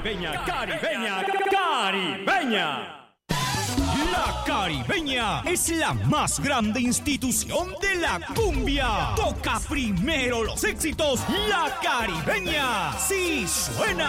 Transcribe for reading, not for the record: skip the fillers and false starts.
Caribeña, Caribeña, Caribeña. La Caribeña es la más grande institución de la cumbia. Toca primero los éxitos. La Caribeña sí suena.